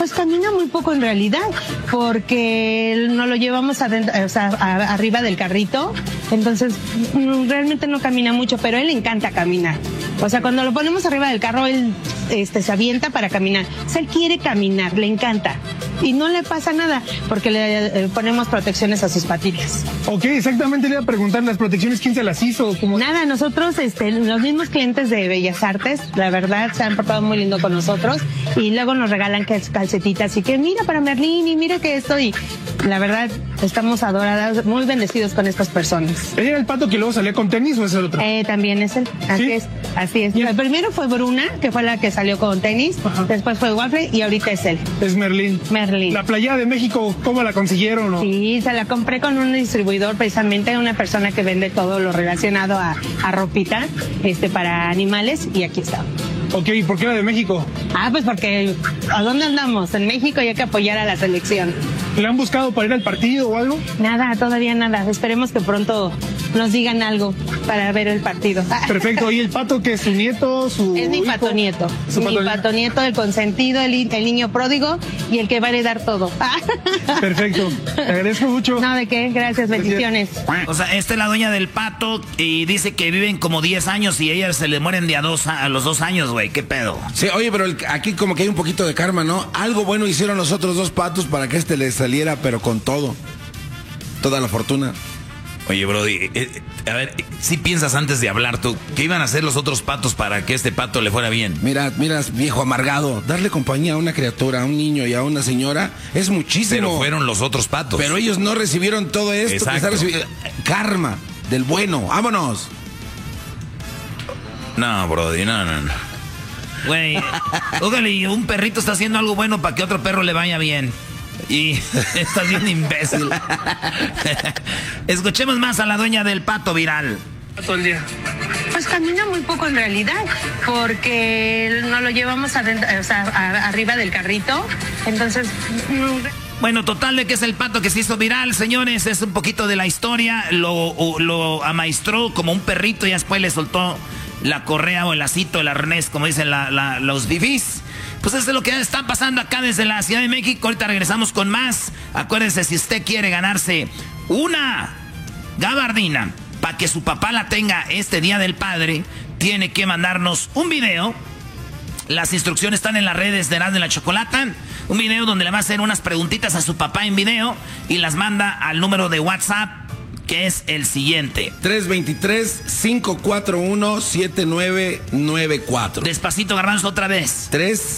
Pues camina muy poco en realidad, porque no lo llevamos adentro, arriba del carrito, entonces realmente no camina mucho, pero a él le encanta caminar. O sea, cuando lo ponemos arriba del carro, él se avienta para caminar. O sea, él quiere caminar, le encanta. Y no le pasa nada, porque le ponemos protecciones a sus patillas. Ok, exactamente, le iba a preguntar, ¿las protecciones quién se las hizo? ¿Cómo? Nada, nosotros, los mismos clientes de Bellas Artes, la verdad, se han portado muy lindo con nosotros, y luego nos regalan calcetitas, y que mira para Merlín, y mira que esto, y la verdad, estamos adoradas, muy bendecidos con estas personas. ¿Ella era el pato que luego salía con tenis o es el otro? También es él, así es. Así es. El primero fue Bruna, que fue la que salió con tenis. Ajá. Después fue Waffle y ahorita es él. Es Merlín. Merlín. La playera de México, ¿cómo la consiguieron? ¿No? Sí, se la compré con un distribuidor, precisamente una persona que vende todo lo relacionado a ropita para animales, y aquí está. Ok, ¿y por qué la de México? Pues porque ¿a dónde andamos? En México, y hay que apoyar a la selección. ¿Le han buscado para ir al partido o algo? Nada, todavía nada. Esperemos que pronto nos digan algo para ver el partido. Perfecto. ¿Y el pato que es su nieto? Es mi pato nieto. Mi pato nieto, el consentido, el niño pródigo y el que va a heredar todo. Perfecto. Te agradezco mucho. No, ¿de qué? Gracias, bendiciones. O sea, esta es la dueña del pato y dice que viven como 10 años y ella se le mueren de a los 2 años, güey. ¿Qué pedo? Sí, oye, pero aquí como que hay un poquito de karma, ¿no? Algo bueno hicieron los otros 2 patos para que le saliera, pero con todo. Toda la fortuna. Oye, Brody, a ver, si piensas antes de hablar tú, ¿qué iban a hacer los otros patos para que este pato le fuera bien? Mira, viejo amargado, darle compañía a una criatura, a un niño y a una señora es muchísimo. Pero fueron los otros patos. Pero ellos no recibieron todo esto. Exacto. Karma, del bueno. ¡Vámonos! No, Brody, no. Güey, ojalá un perrito está haciendo algo bueno para que otro perro le vaya bien. Y estás bien imbécil. Escuchemos más a la dueña del pato viral. Todo el día. Pues camina muy poco en realidad, porque no lo llevamos adentro, arriba del carrito, entonces... Bueno, total de que es el pato que se hizo viral, señores, es un poquito de la historia, lo amaestró como un perrito y después le soltó la correa o el lacito, el arnés, como dicen los fifís. Pues eso es lo que está pasando acá desde la Ciudad de México. Ahorita regresamos con más. Acuérdense, si usted quiere ganarse una gabardina para que su papá la tenga este Día del Padre, tiene que mandarnos un video. Las instrucciones están en las redes de Erasmo y la Chocolata. Un video donde le va a hacer unas preguntitas a su papá en video y las manda al número de WhatsApp, que es el siguiente: 323-541-7994. Despacito, Garbanzo, otra vez.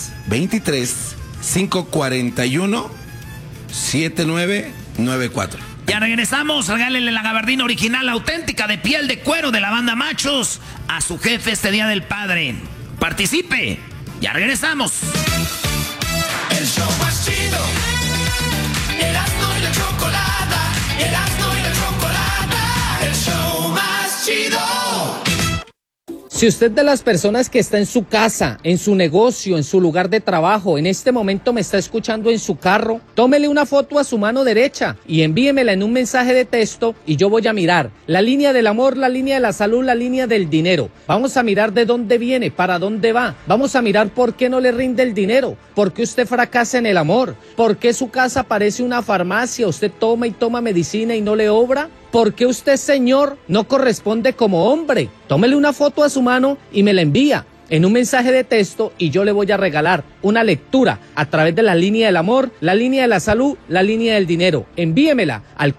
323-541-7994. Ya regresamos. Regálele la gabardina original, auténtica, de piel de cuero de la banda Machos a su jefe este Día del Padre. Participe. Ya regresamos. El show más chido. Erasmo y la Chocolata. Erasmo y la Chocolata. El show más chido. Si usted de las personas que está en su casa, en su negocio, en su lugar de trabajo, en este momento me está escuchando en su carro, tómele una foto a su mano derecha y envíemela en un mensaje de texto y yo voy a mirar la línea del amor, la línea de la salud, la línea del dinero. Vamos a mirar de dónde viene, para dónde va. Vamos a mirar por qué no le rinde el dinero, por qué usted fracasa en el amor, por qué su casa parece una farmacia, usted toma y toma medicina y no le obra. ¿Por qué usted, señor, no corresponde como hombre? Tómele una foto a su mano y me la envía en un mensaje de texto y yo le voy a regalar una lectura a través de la línea del amor, la línea de la salud, la línea del dinero. Envíemela al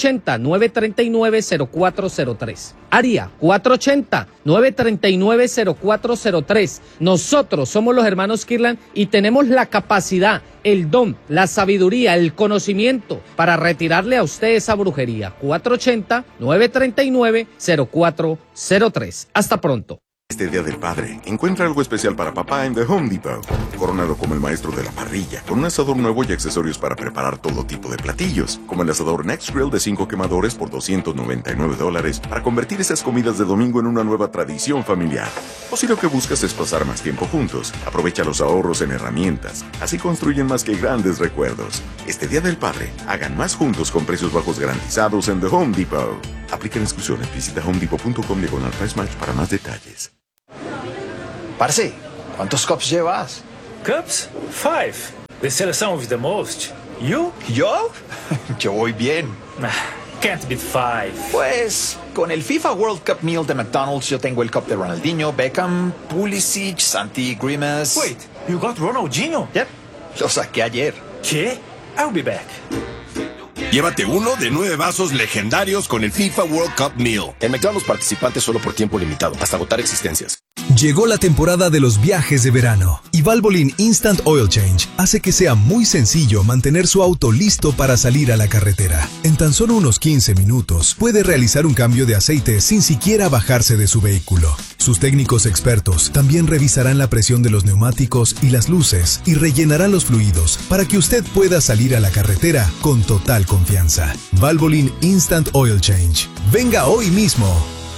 480-939-0403. Área 480-939-0403. Nosotros somos los hermanos Kirlan y tenemos la capacidad, el don, la sabiduría, el conocimiento para retirarle a usted esa brujería. 480-939-0403. Hasta pronto. Este Día del Padre, encuentra algo especial para papá en The Home Depot. Corónalo como el maestro de la parrilla, con un asador nuevo y accesorios para preparar todo tipo de platillos, como el asador Next Grill de 5 quemadores por $299 para convertir esas comidas de domingo en una nueva tradición familiar. O si lo que buscas es pasar más tiempo juntos, aprovecha los ahorros en herramientas. Así construyen más que grandes recuerdos. Este Día del Padre, hagan más juntos con precios bajos garantizados en The Home Depot. Aplican exclusiones. Visita homedepot.com/price match para más detalles. Parce, ¿cuántos cups llevas? ¿Cups? 5. The seleção with the most. You? ¿Yo? Yo voy bien. Can't beat five. Pues con el FIFA World Cup Meal de McDonald's yo tengo el cup de Ronaldinho, Beckham, Pulisic, Santi, Grimas. Wait, you got Ronaldinho? Yep, lo saqué ayer. ¿Qué? I'll be back. Llévate uno de 9 vasos legendarios con el FIFA World Cup Meal. En McDonald's participantes solo por tiempo limitado, hasta agotar existencias. Llegó la temporada de los viajes de verano y Valvoline Instant Oil Change hace que sea muy sencillo mantener su auto listo para salir a la carretera. En tan solo unos 15 minutos puede realizar un cambio de aceite sin siquiera bajarse de su vehículo. Sus técnicos expertos también revisarán la presión de los neumáticos y las luces y rellenarán los fluidos para que usted pueda salir a la carretera con total confianza. Valvoline Instant Oil Change. Venga hoy mismo.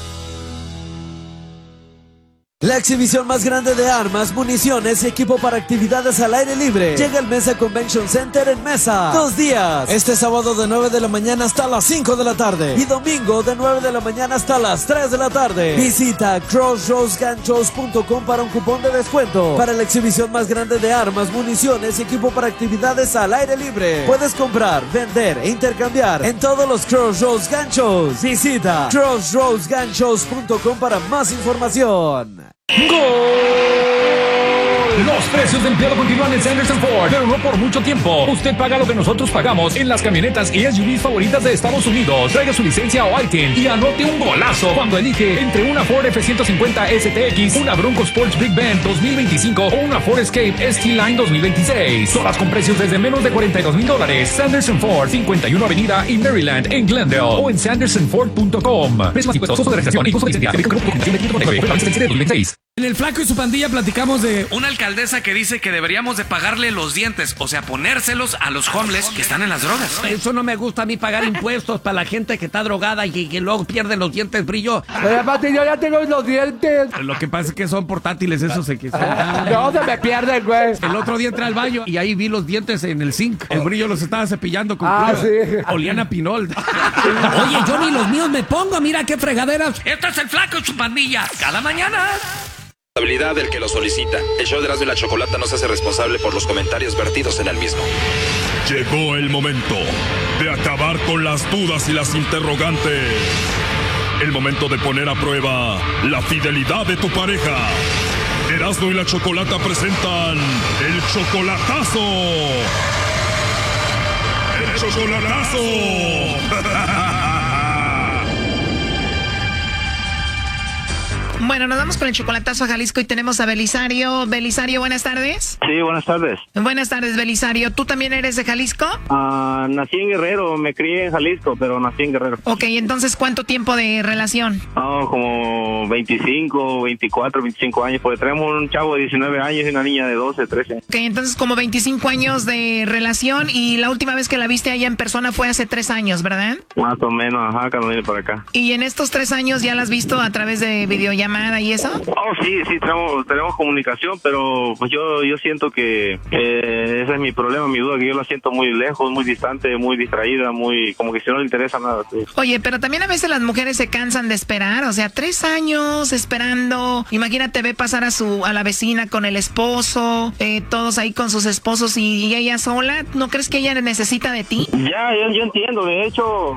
La exhibición más grande de armas, municiones y equipo para actividades al aire libre llega al Mesa Convention Center en Mesa. 2 días. Este sábado de 9 de la mañana hasta las 5 de la tarde. Y domingo de 9 de la mañana hasta las 3 de la tarde. Visita crossroadsganchos.com para un cupón de descuento para la exhibición más grande de armas, municiones y equipo para actividades al aire libre. Puedes comprar, vender e intercambiar en todos los Crossroads Ganchos. Visita crossroadsganchos.com para más información. Los precios de empleado continúan en Sanderson Ford, pero no por mucho tiempo. Usted paga lo que nosotros pagamos en las camionetas y SUVs favoritas de Estados Unidos. Traiga su licencia o ITIN y anote un golazo cuando elige entre una Ford F-150 STX, una Bronco Sports Big Bend 2025 o una Ford Escape ST-Line 2026. Todas con precios desde menos de $42,000. Sanderson Ford, 51 Avenida y Maryland en Glendale o en sandersonford.com. Precios más impuestos, costo de registración y costo de licencia. En el Flaco y su pandilla platicamos de una alcaldesa que dice que deberíamos de pagarle los dientes, o sea, ponérselos a los homeless que están en las drogas. Eso no me gusta a mí, pagar impuestos para la gente que está drogada y que luego pierde los dientes brillo. Pero aparte yo ya tengo los dientes. Lo que pasa es que son portátiles, esos se que no se me pierden, güey. El otro día entré al baño y ahí vi los dientes en el zinc. El brillo los estaba cepillando con sí. Olían a pinol. Oye, yo ni los míos me pongo, mira qué fregaderas. Este es el Flaco y su pandilla, cada mañana. Responsabilidad del que lo solicita. El show de Erasmo y la Chocolata no se hace responsable por los comentarios vertidos en el mismo. Llegó el momento de acabar con las dudas y las interrogantes. El momento de poner a prueba la fidelidad de tu pareja. Erasmo y la Chocolata presentan el chocolatazo. ¡El chocolatazo! Bueno, nos vamos con el chocolatazo a Jalisco y tenemos a Belisario. Belisario, buenas tardes. Sí, buenas tardes. Buenas tardes, Belisario. ¿Tú también eres de Jalisco? Nací en Guerrero, me crié en Jalisco, pero nací en Guerrero. Ok, entonces, ¿cuánto tiempo de relación? Como 25, 24, 25 años, porque tenemos un chavo de 19 años y una niña de 12, 13. Ok, entonces como 25 años de relación y la última vez que la viste allá en persona fue hace 3 años, ¿verdad? Más o menos, cuando vine para acá. ¿Y en estos 3 años ya la has visto a través de videollamada y eso? Sí, tenemos comunicación, pero pues yo siento que ese es mi problema, mi duda, que yo la siento muy lejos, muy distante, muy distraída, muy como que si no le interesa nada. Sí. Oye, pero también a veces las mujeres se cansan de esperar, o sea, 3 años esperando. Imagínate, ve pasar a la vecina con el esposo, todos ahí con sus esposos y ella sola. ¿No crees que ella necesita de ti? Ya, yo entiendo. De hecho,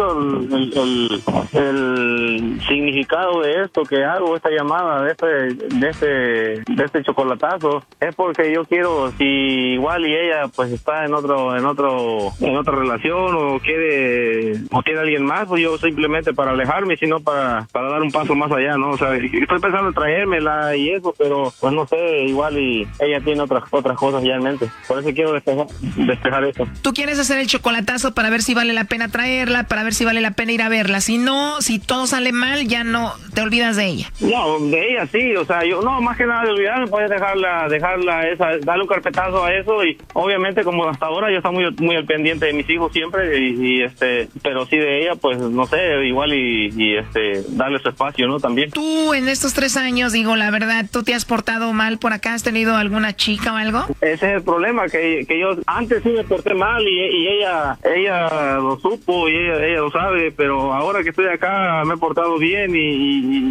el significado de esto que hago, esta llamada de este chocolatazo, es porque yo quiero, si igual y ella pues está en otra relación o tiene alguien más, pues yo simplemente para alejarme, sino para dar un paso más allá, ¿no? O sea, estoy pensando en traérmela y eso, pero pues no sé, igual y ella tiene otras cosas ya en mente. Por eso quiero despejar eso. ¿Tú quieres hacer el chocolatazo para ver si vale la pena traerla, para ver si vale la pena ir a verla? Si no, si todo sale mal, ya no te olvidas de ella. No, de ella sí, o sea, yo no, más que nada de olvidarme, puedes dejarla darle un carpetazo a eso y obviamente como hasta ahora yo estoy muy al pendiente de mis hijos siempre y pero sí de ella, pues no sé, igual y darle su espacio, ¿no? También. Tú en estos 3 años, digo, la verdad, ¿tú te has portado mal por acá? ¿Has tenido alguna chica o algo? Ese es el problema, que yo antes sí me porté mal y ella lo supo y ella lo sabe, pero ahora que estoy acá me he portado bien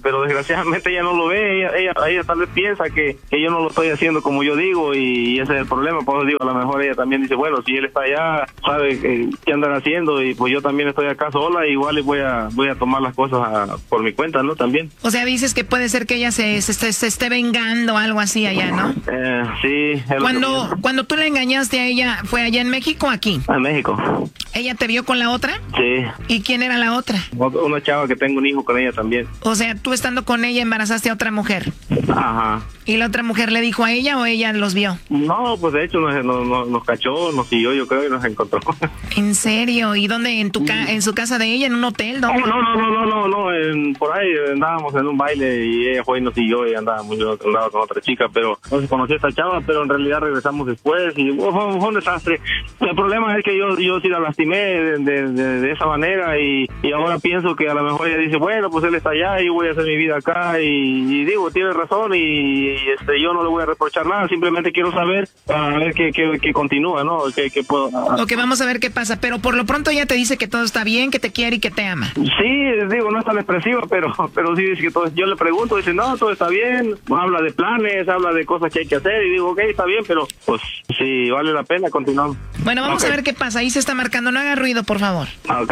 pero desgraciadamente ella no lo ve, ella tal vez piensa que yo no lo estoy haciendo como yo digo y ese es el problema. Por eso digo, a lo mejor ella también dice, bueno, si él está allá, sabe qué andan haciendo y pues yo también estoy acá sola, igual voy a tomar las cosas por mi cuenta, ¿no? También. O sea, dices que puede ser que ella se esté vengando o algo así allá, ¿no? Sí. Cuando tú le engañaste a ella, ¿fue allá en México o aquí? En México. ¿Ella te vio con la otra? Sí. ¿Y quién era la otra? Una chava que tengo un hijo con ella también. O sea, tú estando con ella embarazaste a otra mujer. Ajá. ¿Y la otra mujer le dijo a ella o ella los vio? No, pues de hecho nos cachó, nos siguió, yo creo, y nos encontró. ¿En serio? ¿Y dónde? ¿En su casa de ella? ¿En un hotel? ¿Dónde? No, por ahí andábamos en un baile y ella fue y nos siguió y yo andaba con otra chica, pero no se conoció a esta chava, pero en realidad regresamos después y fue un desastre. El problema es que yo sí la lastimé de esa manera y ahora pienso que a lo mejor ella dice, bueno, pues él está allá y yo voy a hacer mi vida acá y digo, tiene razón y yo no le voy a reprochar nada, simplemente quiero saber a ver qué continúa, ¿no? Que puedo... Ok, vamos a ver qué pasa, pero por lo pronto ella te dice que todo está bien, que te quiere y que te ama. Sí, digo, no es tan expresiva, pero sí dice que todo, yo le pregunto, dice, no, todo está bien, habla de planes, habla de cosas que hay que hacer y digo, ok, está bien, pero pues si vale la pena, continuamos. Bueno, vamos a ver qué pasa, ahí se está marcando, no haga ruido, por favor. Ok.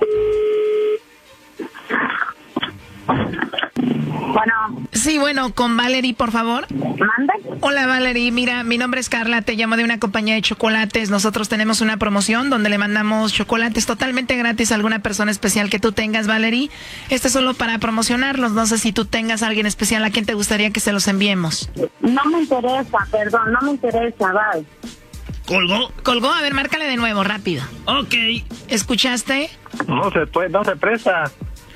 Bueno. Sí, bueno, con Valerie, por favor. ¿Mande? Hola, Valerie. Mira, mi nombre es Carla, te llamo de una compañía de chocolates. Nosotros tenemos una promoción donde le mandamos chocolates totalmente gratis a alguna persona especial que tú tengas, Valerie. Este es solo para promocionarlos. No sé si tú tengas a alguien especial a quien te gustaría que se los enviemos. No me interesa, perdón, no me interesa, bye. ¿Colgó? A ver, márcale de nuevo, rápido. Ok. ¿Escuchaste? No se presta.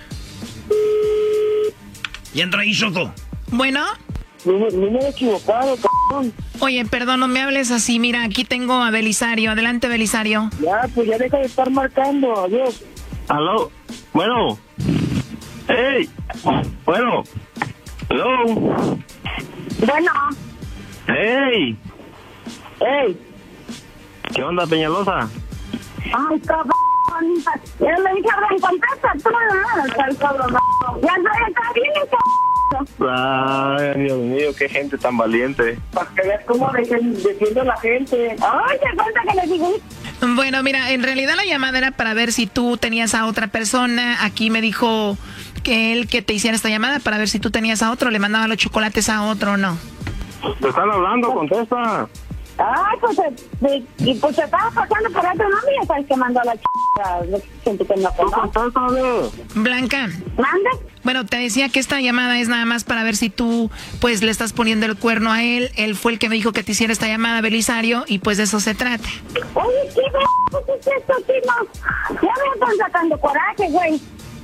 Y entra ahí, Choco. Bueno. No me he equivocado, cabrón. Oye, perdón, no me hables así. Mira, aquí tengo a Belisario. Adelante, Belisario. Ya, pues ya deja de estar marcando. Adiós. Aló. Bueno. Hey. Bueno. Hello. Bueno. Hey. Hey. ¿Qué onda, Peñalosa? Ay, cabrón. Yo le dije, ven, contesta tú, ya está bien, cabrón. Ay, Dios mío, qué gente tan valiente. Para que veas cómo defiende a la gente. Ay, te cuenta que le digo. Bueno, mira, en realidad la llamada era para ver si tú tenías a otra persona. Aquí me dijo que te hiciera esta llamada para ver si tú tenías a otro, le mandaba los chocolates a otro o no. Te están hablando, contesta. Ay, pues se estaba pasando por otro nombre y es el que mandó a la gente que no conoce. Blanca. ¿Mande? Bueno, te decía que esta llamada es nada más para ver si tú, pues, le estás poniendo el cuerno a él. Él fue el que me dijo que te hiciera esta llamada, Belisario, y pues de eso se trata. Oye, ¿qué es esto, Tino? Ya me están sacando coraje, güey.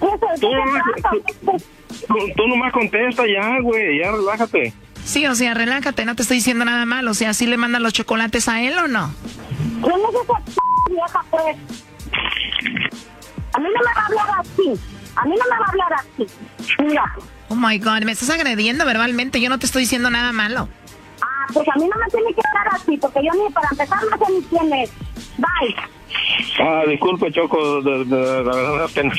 Tú nomás contesta ya, güey, ya relájate. Sí, o sea, relájate, no te estoy diciendo nada mal. O sea, ¿sí le mandan los chocolates a él o no? ¿Quién es esa vieja, pues? A mí no me va a hablar así. Mira. Oh, my God, me estás agrediendo verbalmente. Yo no te estoy diciendo nada malo. Ah, pues a mí no me tiene que hablar así, porque yo ni para empezar no sé ni quién es. Bye. Ah, disculpe, Choco, de la verdad me da pena.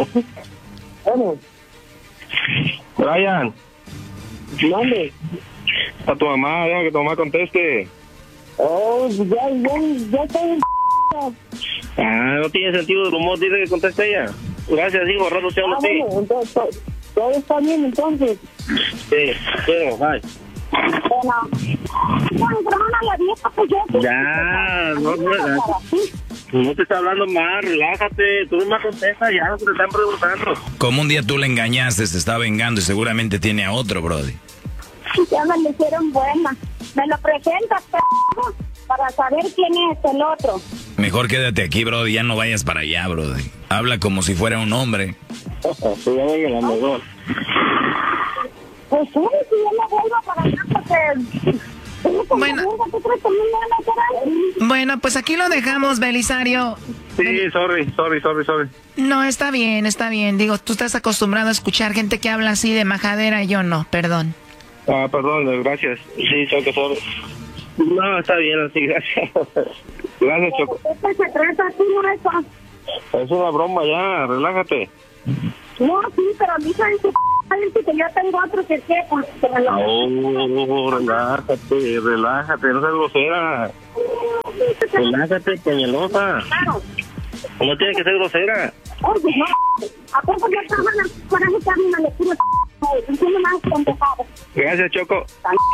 Brian. ¿Dónde? A tu mamá, deja que tu mamá conteste. Oh, ya estoy Ah, no tiene sentido del humor, dice que conteste ella. Gracias, hijo, rato se habla así. Bueno, entonces, todo está bien, entonces. Sí, bueno, bye. Bueno, hermana, la vieja, pues yo... Ya, no te está hablando más, relájate, tú nomás contesta ya lo que te están preguntando. Como un día tú le engañaste, se está vengando y seguramente tiene a otro, brody. Ya me lo hicieron buena. Me lo presentas, para saber quién es el otro. Mejor quédate aquí, brody, ya no vayas para allá, brody. Habla como si fuera un hombre. Pues sí, si yo me vuelvo para allá porque... Bueno, pues aquí lo dejamos, Belisario. Sí, sorry. No, está bien. Digo, tú estás acostumbrado a escuchar gente que habla así de majadera y yo no, perdón. Ah, perdón, gracias. Sí, Choco, sorry. No, está bien así, gracias. Gracias, Choco. ¿Qué se trata así, no eso? Es una broma ya, relájate. No, sí, pero a mí saben que yo tengo otro que pues que me lo... Oh, relájate, no seas grosera. Relájate, peñalosa. Claro. No tiene que ser grosera. Oye, no, ¿a poco ya estaban para echarme una lectura? Entiendo más pendejado. Gracias, Choco.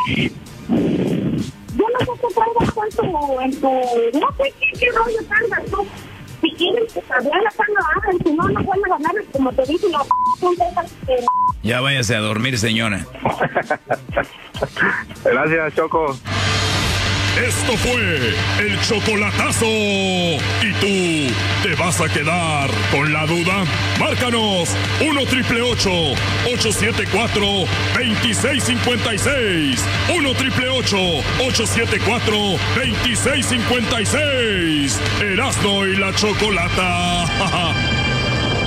Yo no sé qué traigas en tu... No sé qué rollo traigas tú. Si quieres, hablar la carne, hagan. Si no, no pueden ganar, como te dije, la que... Ya váyase a dormir, señora. Gracias, Choco. Esto fue el chocolatazo. ¿Y tú te vas a quedar con la duda? Márcanos 1-888-874-2656. 1-888-874-2656. Erasmo y la Chocolata.